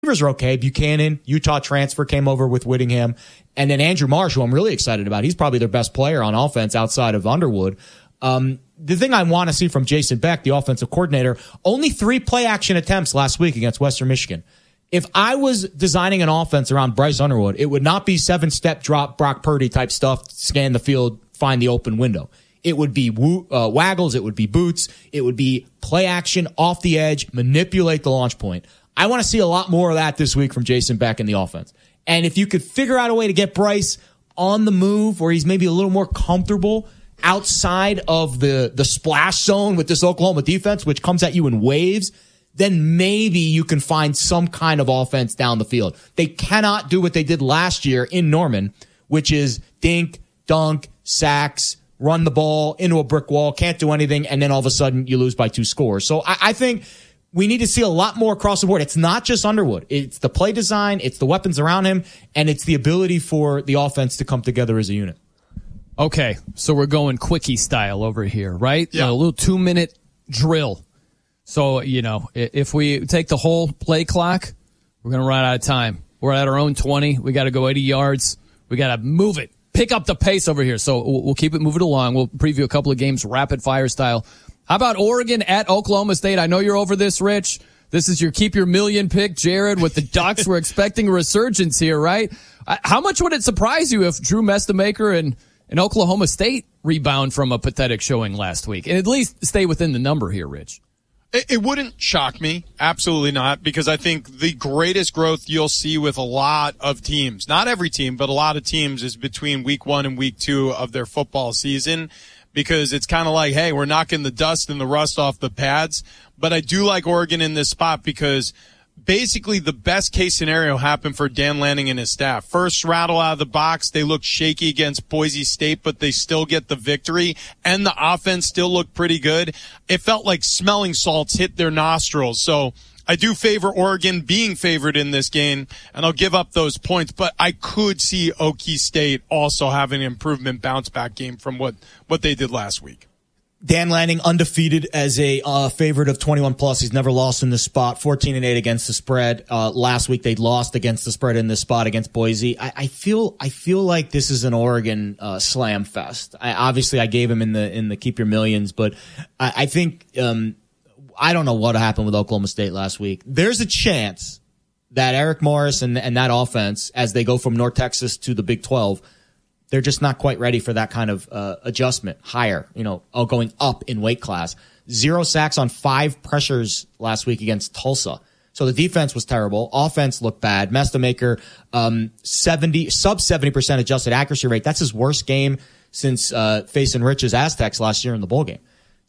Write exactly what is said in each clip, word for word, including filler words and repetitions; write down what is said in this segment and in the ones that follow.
receivers are okay. Buchanan, Utah transfer, came over with Whittingham. And then Andrew Marsh, who I'm really excited about. He's probably their best player on offense outside of Underwood. Um, the thing I want to see from Jason Beck, the offensive coordinator, only three play action attempts last week against Western Michigan. If I was designing an offense around Bryce Underwood, it would not be seven-step drop, Brock Purdy type stuff, scan the field, find the open window. It would be uh, waggles, it would be boots, it would be play action off the edge, manipulate the launch point. I want to see a lot more of that this week from Jason Beck in the offense. And if you could figure out a way to get Bryce on the move where he's maybe a little more comfortable outside of the, the splash zone with this Oklahoma defense, which comes at you in waves, then maybe you can find some kind of offense down the field. They cannot do what they did last year in Norman, which is dink, dunk, sacks, run the ball into a brick wall, can't do anything, and then all of a sudden you lose by two scores. So I, I think we need to see a lot more across the board. It's not just Underwood. It's the play design, it's the weapons around him, and it's the ability for the offense to come together as a unit. Okay, so we're going quickie style over here, right? Yeah. A little two-minute drill. So, you know, if we take the whole play clock, we're going to run out of time. We're at our own twenty. We got to go eighty yards. We got to move it. Pick up the pace over here. So we'll keep it moving along. We'll preview a couple of games rapid fire style. How about Oregon at Oklahoma State? I know you're over this, Rich. This is your keep your million pick, Jared, with the Ducks. We're expecting a resurgence here, right? How much would it surprise you if Drew Mestamaker and, and Oklahoma State rebound from a pathetic showing last week and at least stay within the number here, Rich? It, it wouldn't shock me. Absolutely not, because I think the greatest growth you'll see with a lot of teams, not every team, but a lot of teams, is between week one and week two of their football season. Because it's kind of like, hey, we're knocking the dust and the rust off the pads. But I do like Oregon in this spot because basically the best case scenario happened for Dan Lanning and his staff. First rattle out of the box, they looked shaky against Boise State, but they still get the victory. And the offense still looked pretty good. It felt like smelling salts hit their nostrils. So I do favor Oregon being favored in this game, and I'll give up those points, but I could see Okie State also having an improvement bounce back game from what, what they did last week. Dan Lanning undefeated as a uh, favorite of twenty-one plus. He's never lost in this spot. fourteen and eight against the spread. Uh, last week they lost against the spread in this spot against Boise. I, I feel I feel like this is an Oregon uh, slam fest. I, obviously, I gave him in the in the keep your millions, but I, I think. Um, I don't know what happened with Oklahoma State last week. There's a chance that Eric Morris and, and that offense, as they go from North Texas to the Big twelve, they're just not quite ready for that kind of uh, adjustment, higher, you know, oh, going up in weight class. Zero sacks on five pressures last week against Tulsa. So the defense was terrible. Offense looked bad. Mestamaker, um, seventy, sub seventy percent adjusted accuracy rate. That's his worst game since uh, facing Rich's Aztecs last year in the bowl game.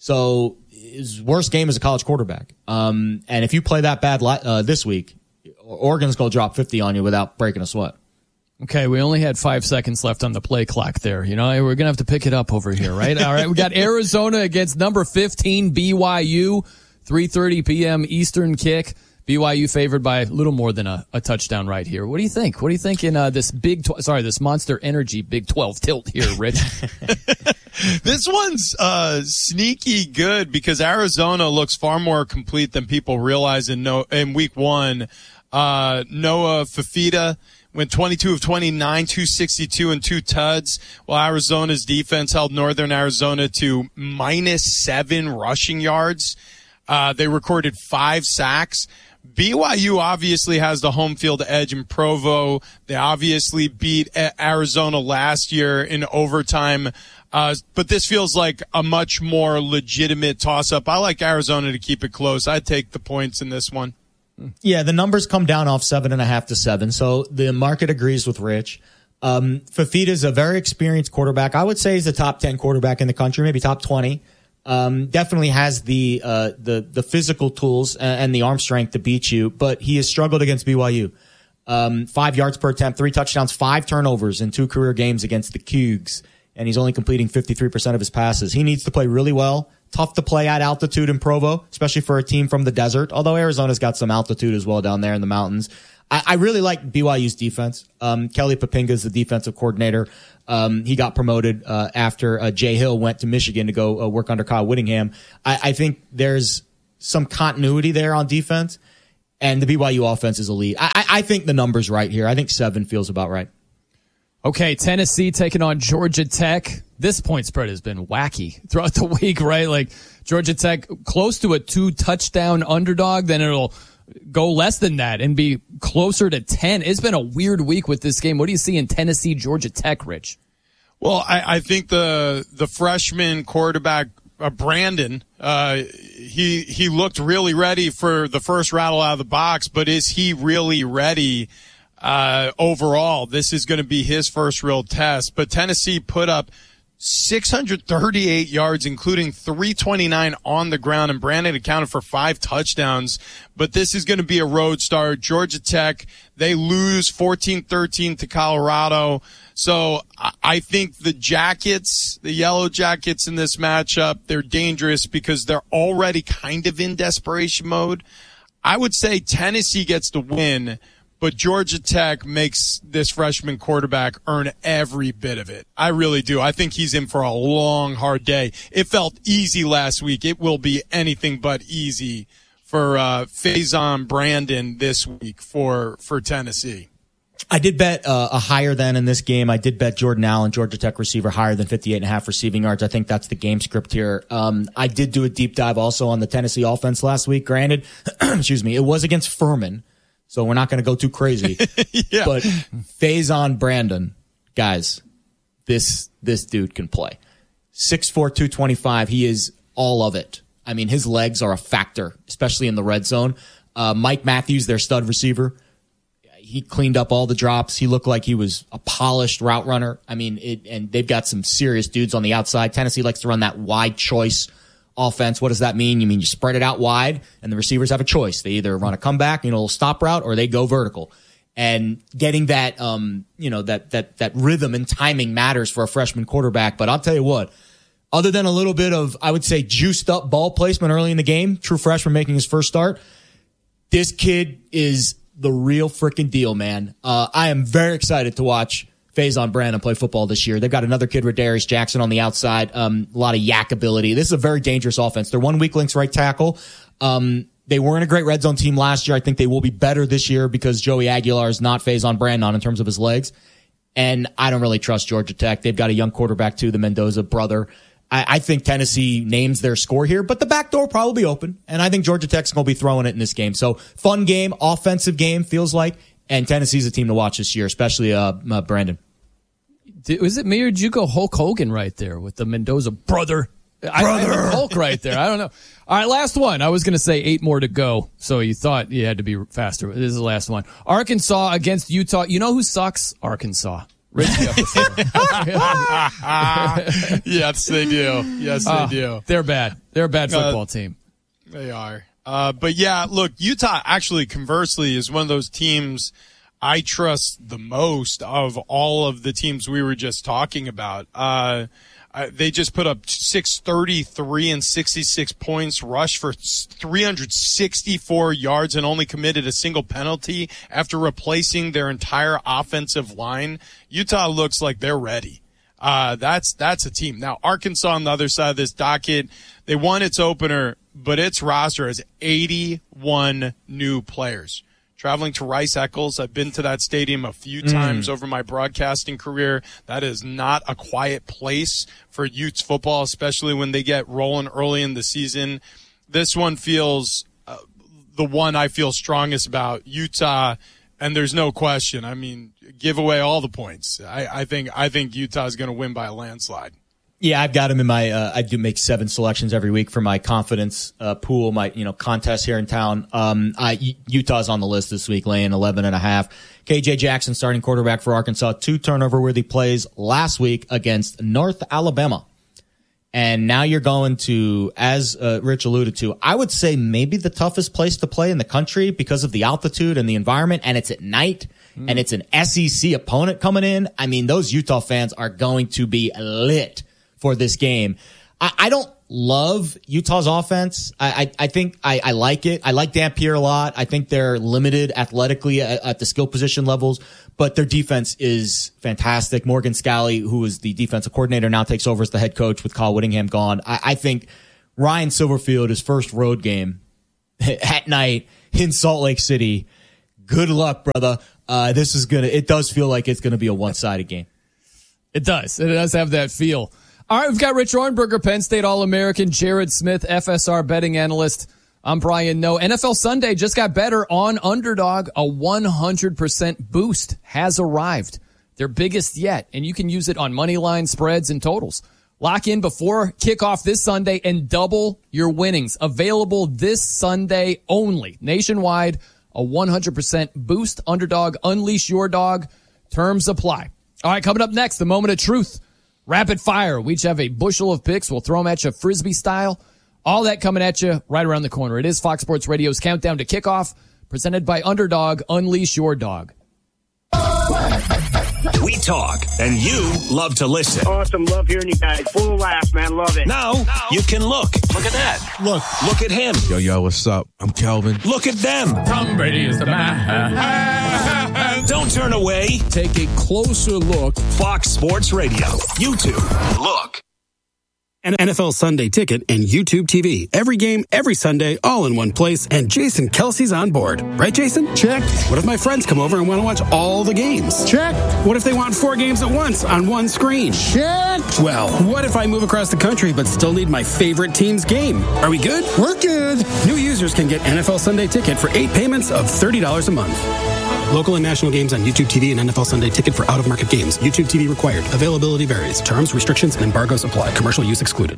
So his worst game as a college quarterback. Um, and if you play that bad uh, this week, Oregon's going to drop fifty on you without breaking a sweat. Okay, we only had five seconds left on the play clock there. You know, we're going to have to pick it up over here, right? All right, we got Arizona against number fifteen, B Y U, three thirty p.m. Eastern kick. B Y U favored by a little more than a, a touchdown right here. What do you think? What do you think in uh, this big, tw- sorry, this Monster Energy Big twelve tilt here, Rich? This one's uh, sneaky good because Arizona looks far more complete than people realize in, no, in week one. Uh, Noah Fafita went twenty-two of twenty-nine, two sixty-two and two tuds, while Arizona's defense held Northern Arizona to minus seven rushing yards. Uh, they recorded five sacks. B Y U obviously has the home field edge in Provo. They obviously beat Arizona last year in overtime. Uh, but this feels like a much more legitimate toss-up. I like Arizona to keep it close. I'd take the points in this one. Yeah, the numbers come down off seven and a half to seven. So the market agrees with Rich. Um, Fafita's a very experienced quarterback. I would say he's the top ten quarterback in the country, maybe top twenty. Um, definitely has the, uh, the, the physical tools and the arm strength to beat you, but he has struggled against B Y U. Um, five yards per attempt, three touchdowns, five turnovers in two career games against the Cougs, and he's only completing fifty-three percent of his passes. He needs to play really well. Tough to play at altitude in Provo, especially for a team from the desert, although Arizona's got some altitude as well down there in the mountains. I, I really like B Y U's defense. Um, Kelly Papinga is the defensive coordinator. Um, he got promoted uh, after uh, Jay Hill went to Michigan to go uh, work under Kyle Whittingham. I, I think there's some continuity there on defense. and the B Y U offense is elite. I, I think the number's right here. I think seven feels about right. Okay, Tennessee taking on Georgia Tech. This point spread has been wacky throughout the week, right? Like Georgia Tech close to a two touchdown underdog, then it'll go less than that and be closer to ten. It's been a weird week with this game. What do you see in Tennessee, Georgia Tech, Rich? Well, I, I think the the freshman quarterback, uh, Brandon, uh, he he looked really ready for the first rattle out of the box, but is he really ready uh, overall? This is going to be his first real test. But Tennessee put up six hundred thirty-eight yards, including three twenty-nine on the ground, and Brandon accounted for five touchdowns. But this is going to be a road start. Georgia Tech, they lose fourteen thirteen to Colorado. So I think the Jackets, the Yellow Jackets in this matchup, they're dangerous because they're already kind of in desperation mode. I would say Tennessee gets the win, but Georgia Tech makes this freshman quarterback earn every bit of it. I really do. I think he's in for a long, hard day. It felt easy last week. It will be anything but easy for uh, Faison Brandon this week for, for Tennessee. I did bet uh, a higher than in this game. I did bet Jordan Allen, Georgia Tech receiver, higher than fifty-eight and a half receiving yards. I think that's the game script here. Um, I did do a deep dive also on the Tennessee offense last week. Granted, excuse me, it was against Furman, so we're not going to go too crazy. Yeah. But Faison Brandon, guys, this this dude can play. six four, two twenty-five. He is all of it. I mean, his legs are a factor, especially in the red zone. Uh, Mike Matthews, their stud receiver, he cleaned up all the drops. He looked like he was a polished route runner. I mean, it, and they've got some serious dudes on the outside. Tennessee likes to run that wide choice offense. What does that mean? You mean you spread it out wide and the receivers have a choice. They either run a comeback, you know, a little stop route, or they go vertical. And getting that, um, you know, that, that, that rhythm and timing matters for a freshman quarterback. But I'll tell you what, other than a little bit of, I would say, juiced up ball placement early in the game, true freshman making his first start, this kid is the real freaking deal, man. Uh, I am very excited to watch Faison Brandon play football this year. They've got another kid, Radarius Jackson, on the outside. Um, a lot of yak ability. This is a very dangerous offense. They're one weak links right tackle. Um, they weren't a great red zone team last year. I think they will be better this year because Joey Aguilar is not Faison Brandon in terms of his legs. And I don't really trust Georgia Tech. They've got a young quarterback too, the Mendoza brother. I, I think Tennessee names their score here, but the back door probably open. And I think Georgia Tech's going to be throwing it in this game. So fun game, offensive game, feels like. And Tennessee's a team to watch this year, especially uh, uh, Brandon. Did, was it me or did you go Hulk Hogan right there with the Mendoza brother? Brother. I, I think Hulk right there. I don't know. All right, last one. I was going to say eight more to go, so you thought you had to be faster. This is the last one. Arkansas against Utah. You know who sucks? Arkansas. Rich, yes, they do. Yes, they uh, do. They're bad. They're a bad football uh, team. They are. Uh, but yeah, look, Utah actually, conversely, is one of those teams I trust the most of all of the teams we were just talking about. Uh, I, they just put up six thirty-three and sixty-six points, rushed for three hundred sixty-four yards, and only committed a single penalty after replacing their entire offensive line. Utah looks like they're ready. Uh, that's, that's a team. Now, Arkansas on the other side of this docket, they won its opener, but its roster has eighty-one new players. Traveling to Rice Eccles, I've been to that stadium a few times mm. over my broadcasting career. That is not a quiet place for Utes football, especially when they get rolling early in the season. This one feels uh, the one I feel strongest about, Utah, and there's no question. I mean, give away all the points. I, I think I think Utah is going to win by a landslide. Yeah, I've got him in my, uh, I do make seven selections every week for my confidence, uh, pool, my, you know, contest here in town. Um, I, Utah's on the list this week, laying eleven and a half. K J Jackson, starting quarterback for Arkansas, two turnover worthy plays last week against North Alabama. And now you're going to, as uh, Rich alluded to, I would say maybe the toughest place to play in the country because of the altitude and the environment, and it's at night. Mm. And it's an S E C opponent coming in. I mean, those Utah fans are going to be lit for this game. I, I don't love Utah's offense. I, I, I think I, I like it. I like Dampier a lot. I think they're limited athletically at, at the skill position levels, but their defense is fantastic. Morgan Scalley, who is the defensive coordinator, now takes over as the head coach with Kyle Whittingham gone. I, I think Ryan Silverfield, his first road game at night, in Salt Lake City. Good luck, brother. Uh, this is gonna. It does feel like it's gonna be a one-sided game. It does. It does have that feel. All right, we've got Rich Ohrnberger, Penn State All-American, Jared Smith, F S R betting analyst. I'm Brian Noe. N F L Sunday just got better on Underdog. A one hundred percent boost has arrived. Their biggest yet, and you can use it on money line, spreads, and totals. Lock in before kickoff this Sunday and double your winnings. Available this Sunday only. Nationwide, a one hundred percent boost. Underdog, unleash your dog. Terms apply. All right, coming up next, the moment of truth. Rapid fire. We each have a bushel of picks. We'll throw them at you Frisbee style. All that coming at you right around the corner. It is Fox Sports Radio's Countdown to Kickoff, presented by Underdog. Unleash your dog. We talk, and you love to listen. Awesome. Love hearing you guys. Full of laughs, man. Love it. Now, now you can look. Look at that. Look. Look at him. Yo, yo, what's up? I'm Kelvin. Look at them. Tom Brady is the man. Don't turn away. Take a closer look. Fox Sports Radio. YouTube. Look. An N F L Sunday Ticket and YouTube T V. Every game, every Sunday, all in one place. And Jason Kelsey's on board. Right, Jason? Check. What if my friends come over and want to watch all the games? Check. What if they want four games at once on one screen? Check. Well, what if I move across the country but still need my favorite team's game? Are we good? We're good. New users can get N F L Sunday Ticket for eight payments of thirty dollars a month. Local and national games on YouTube T V and N F L Sunday Ticket for out-of-market games. YouTube T V required. Availability varies. Terms, restrictions, and embargoes apply. Commercial use excluded.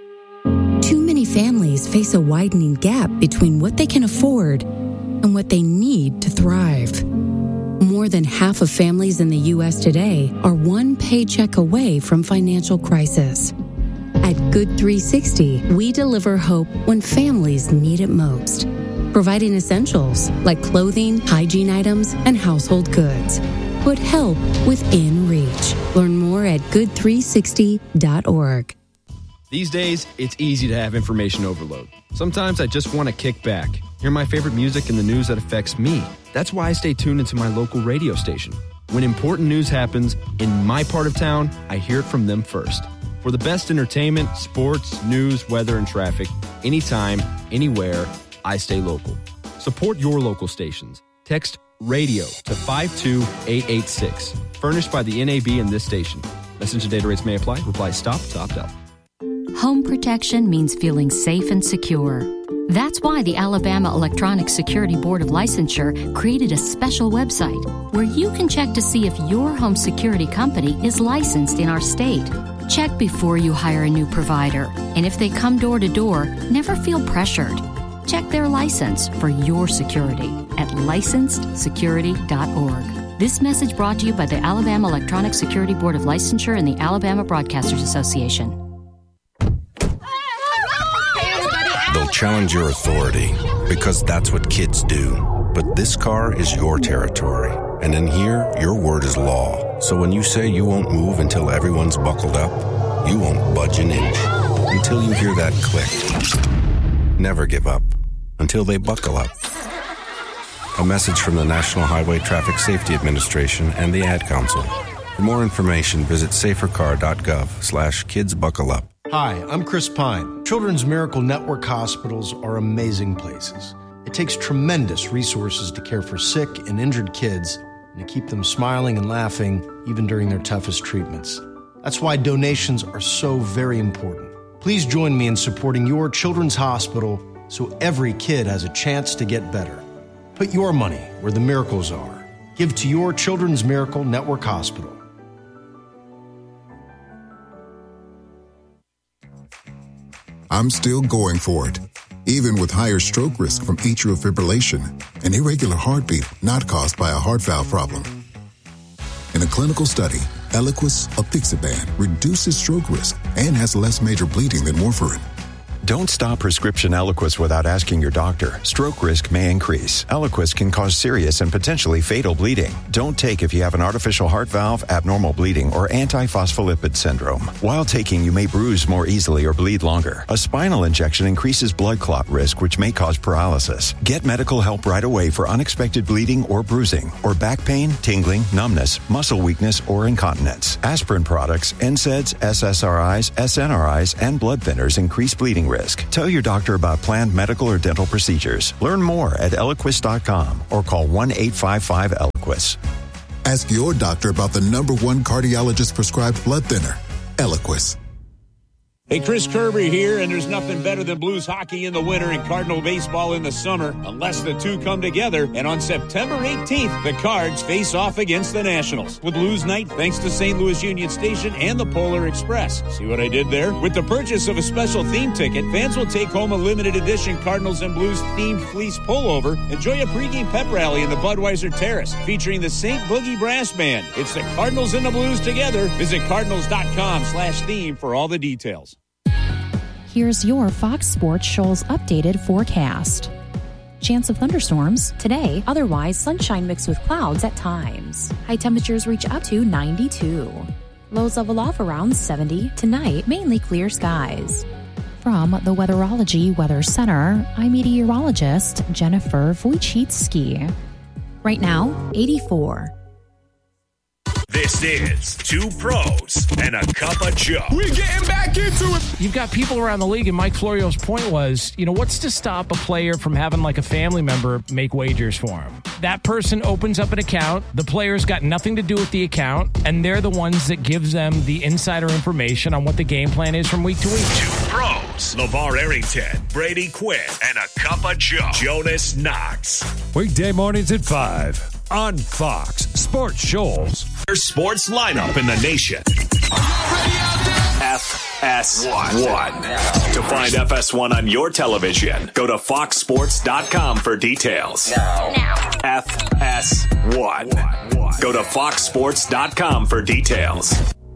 Too many families face a widening gap between what they can afford and what they need to thrive. More than half of families in the U S today are one paycheck away from financial crisis. At Good three sixty, we deliver hope when families need it most, providing essentials like clothing, hygiene items, and household goods. Put help within reach. Learn more at good three sixty dot org. These days, it's easy to have information overload. Sometimes I just want to kick back, hear my favorite music and the news that affects me. That's why I stay tuned into my local radio station. When important news happens in my part of town, I hear it from them first. For the best entertainment, sports, news, weather, and traffic, anytime, anywhere, I stay local. Support your local stations. Text RADIO to five two eight eight six. Furnished by the N A B and this station. Message and data rates may apply. Reply stop to opt out. Home protection means feeling safe and secure. That's why the Alabama Electronic Security Board of Licensure created a special website where you can check to see if your home security company is licensed in our state. Check before you hire a new provider, and if they come door to door, never feel pressured. Check their license for your security at licensed security dot org. This message brought to you by the Alabama Electronic Security Board of Licensure and the Alabama Broadcasters Association. They'll challenge your authority because that's what kids do. But this car is your territory. And in here, your word is law. So when you say you won't move until everyone's buckled up, you won't budge an inch until you hear that click. Never give up until they buckle up. A message from the National Highway Traffic Safety Administration and the Ad Council. For more information, visit safercar.gov slash kids buckle up. Hi, I'm Chris Pine. Children's Miracle Network hospitals are amazing places. It takes tremendous resources to care for sick and injured kids and to keep them smiling and laughing even during their toughest treatments. That's why donations are so very important. Please join me in supporting your children's hospital so every kid has a chance to get better. Put your money where the miracles are. Give to your Children's Miracle Network hospital. I'm still going for it, even with higher stroke risk from atrial fibrillation, an irregular heartbeat not caused by a heart valve problem. In a clinical study, Eliquis, apixaban, reduces stroke risk and has less major bleeding than warfarin. Don't stop prescription Eliquis without asking your doctor. Stroke risk may increase. Eliquis can cause serious and potentially fatal bleeding. Don't take if you have an artificial heart valve, abnormal bleeding, or antiphospholipid syndrome. While taking, you may bruise more easily or bleed longer. A spinal injection increases blood clot risk, which may cause paralysis. Get medical help right away for unexpected bleeding or bruising, or back pain, tingling, numbness, muscle weakness, or incontinence. Aspirin products, N SAIDs, S S R Is, S N R Is, and blood thinners increase bleeding risk. risk. Tell your doctor about planned medical or dental procedures. Learn more at Eliquis dot com or call one eight five five Eliquis. Ask your doctor about the number one cardiologist prescribed blood thinner, Eliquis. Hey, Chris Kerber here, and there's nothing better than Blues hockey in the winter and Cardinal baseball in the summer, unless the two come together. And on September eighteenth, the Cards face off against the Nationals with Blues Night thanks to Saint Louis Union Station and the Polar Express. See what I did there? With the purchase of a special theme ticket, fans will take home a limited edition Cardinals and Blues themed fleece pullover. Enjoy a pregame pep rally in the Budweiser Terrace featuring the Saint Boogie Brass Band. It's the Cardinals and the Blues together. Visit cardinals.com slash theme for all the details. Here's your Fox Sports Shoals updated forecast. Chance of thunderstorms today, otherwise sunshine mixed with clouds at times. High temperatures reach up to ninety-two. Lows level off around seventy. Tonight, mainly clear skies. From the Weatherology Weather Center, I'm meteorologist Jennifer Wojcicki. Right now, eighty-four. This is Two Pros and a Cup of Joe. We're getting back into it. You've got people around the league, and Mike Florio's point was, you know, what's to stop a player from having like a family member make wagers for him? That person opens up an account, the player's got nothing to do with the account, and they're the ones that gives them the insider information on what the game plan is from week to week. Two Pros, LeVar Arrington, Brady Quinn, and a Cup of Joe, Jonas Knox. Weekday mornings at five on Fox Sports Shoals. Their sports lineup in the nation. F S one. To find F S one on your television, go to fox sports dot com for details. Now. Now. F S one. Go to fox sports dot com for details.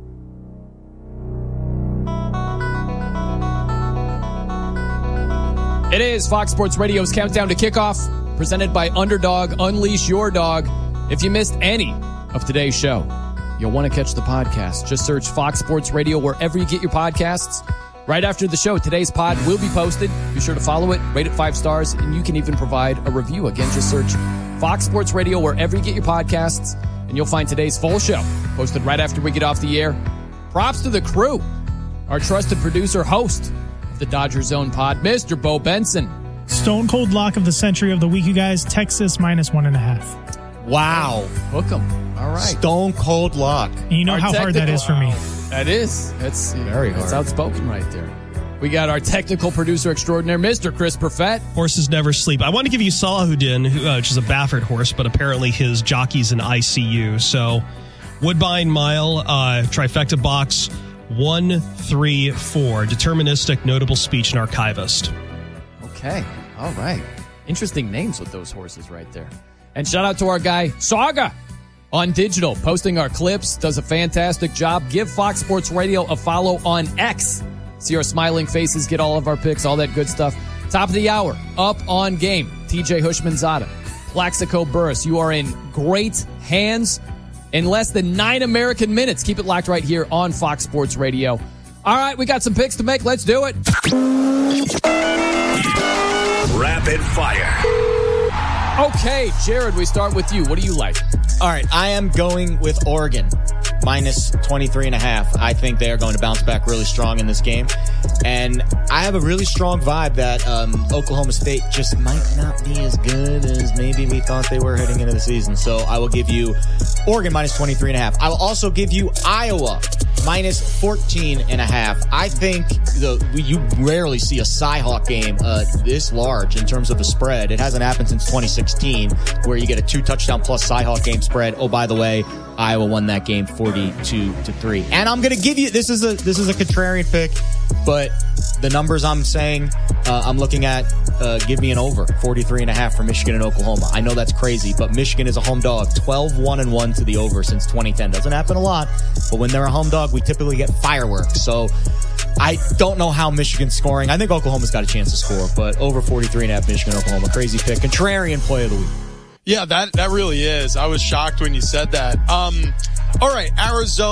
It is Fox Sports Radio's Countdown to Kickoff, presented by Underdog. Unleash your dog. If you missed any of today's show, you'll want to catch the podcast. Just search Fox Sports Radio wherever you get your podcasts. Right after the show, today's pod will be posted. Be sure to follow it, rate it five stars, and you can even provide a review. Again, just search Fox Sports Radio wherever you get your podcasts, and you'll find today's full show posted right after we get off the air. Props to the crew, our trusted producer, host of the Dodger Zone pod, Mister Bo Benson. Stone cold lock of the century of the week, you guys. Texas minus one and a half. Wow. Hook 'em. All right. Stone cold lock. And you know our how hard that is for me. That is. That's very hard. That's outspoken right there. We got our technical producer extraordinaire, Mister Chris Perfett. Horses never sleep. I want to give you Salahuddin, who, uh, which is a Baffert horse, but apparently his jockey's in I C U. So Woodbine Mile, uh, trifecta box one, three, four. Deterministic, notable speech, and archivist. Okay. All right. Interesting names with those horses right there. And shout out to our guy, Saga, on digital, posting our clips, does a fantastic job. Give Fox Sports Radio a follow on X. See our smiling faces, get all of our picks, all that good stuff. Top of the hour, Up on Game. T J Hushmanzada, Plaxico Burris. You are in great hands in less than nine American minutes. Keep it locked right here on Fox Sports Radio. All right, we got some picks to make. Let's do it. Rapid fire. Okay, Jared, we start with you. What do you like? All right, I am going with Oregon, minus twenty-three and a half. I think they are going to bounce back really strong in this game. And I have a really strong vibe that um, Oklahoma State just might not be as good as maybe we thought they were heading into the season. So I will give you Oregon minus twenty-three and a half. I will also give you Iowa minus fourteen and a half. I think the you rarely see a Cy-Hawk game uh, this large in terms of a spread. It hasn't happened since twenty sixteen, where you get a two touchdown plus Cy-Hawk game spread. Oh, by the way, Iowa won that game forty-two to three. And I'm going to give you this is a this is a contrarian pick, but the numbers I'm saying uh, I'm looking at uh, give me an over forty-three and a half for Michigan and Oklahoma. I know that's crazy, but Michigan is a home dog, twelve one and one to the over since twenty ten. Doesn't happen a lot, but when they're a home dog, we typically get fireworks. So I don't know how Michigan's scoring. I think Oklahoma's got a chance to score, but over forty-three and a half Michigan, Oklahoma. Crazy pick. Contrarian play of the week. Yeah, that, that really is. I was shocked when you said that. Um, all right, Arizona.